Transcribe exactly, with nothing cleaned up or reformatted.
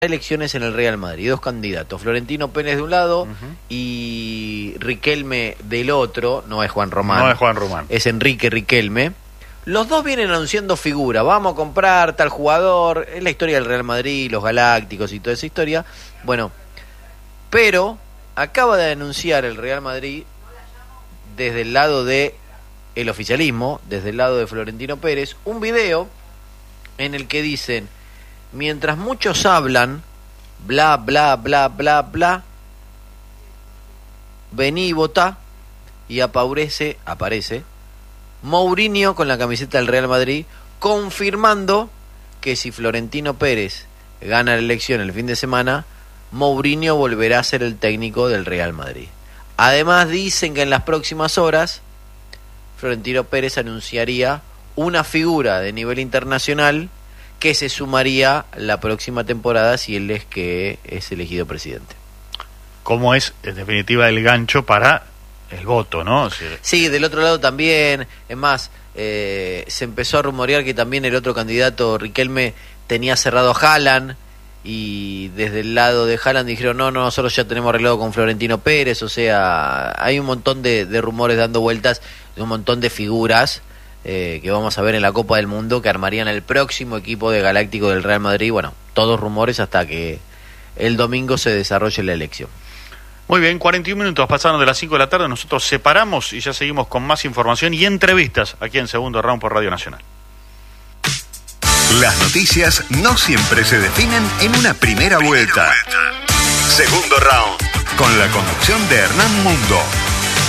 elecciones en el Real Madrid, dos candidatos, Florentino Pérez de un lado uh-huh. y Riquelme del otro, no es Juan Román. No es Juan Román. Es Enrique Riquelme. Los dos vienen anunciando figura, vamos a comprar tal jugador, es la historia del Real Madrid, los Galácticos y toda esa historia. Bueno, pero acaba de anunciar el Real Madrid desde el lado de el oficialismo, desde el lado de Florentino Pérez, un video en el que dicen: mientras muchos hablan, bla, bla, bla, bla, bla, vení y votá, y aparece, aparece Mourinho con la camiseta del Real Madrid, confirmando que si Florentino Pérez gana la elección el fin de semana, Mourinho volverá a ser el técnico del Real Madrid. Además dicen que en las próximas horas Florentino Pérez anunciaría una figura de nivel internacional que se sumaría la próxima temporada si él es que es elegido presidente. ¿Cómo es, en definitiva, el gancho para el voto, no? O sea, sí, del otro lado también. Es más, eh, se empezó a rumorear que también el otro candidato, Riquelme, tenía cerrado a Haaland, y desde el lado de Haaland dijeron, no, no, nosotros ya tenemos arreglado con Florentino Pérez. O sea, hay un montón de, de rumores dando vueltas, de un montón de figuras Eh, que vamos a ver en la Copa del Mundo, que armarían el próximo equipo de Galáctico del Real Madrid. Bueno, todos rumores hasta que el domingo se desarrolle la elección. Muy bien, cuarenta y un minutos pasaron de las cinco de la tarde. Nosotros separamos y ya seguimos con más información y entrevistas aquí en Segundo Round por Radio Nacional. Las noticias no siempre se definen en una primera vuelta. Segundo Round, con la conducción de Hernán Mundo.